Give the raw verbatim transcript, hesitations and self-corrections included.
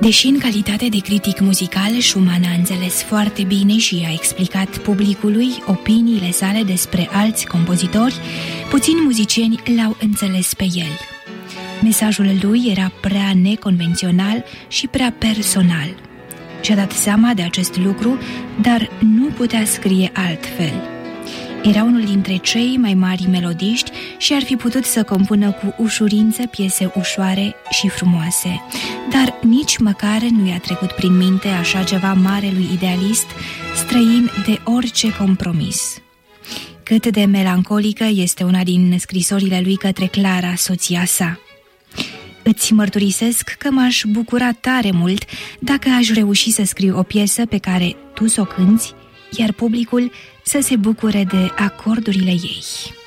Deși în calitate de critic muzical, Schumann a înțeles foarte bine și a explicat publicului opiniile sale despre alți compozitori, puțini muzicieni l-au înțeles pe el. Mesajul lui era prea neconvențional și prea personal. Și-a dat seama de acest lucru, dar nu putea scrie altfel. Era unul dintre cei mai mari melodiști și ar fi putut să compună cu ușurință piese ușoare și frumoase, dar nici măcar nu i-a trecut prin minte așa ceva marelui idealist, străin de orice compromis. Cât de melancolică este una din scrisorile lui către Clara, soția sa. Îți mărturisesc că m-aș bucura tare mult dacă aș reuși să scriu o piesă pe care tu s-o cânți, iar publicul să se bucure de acordurile ei.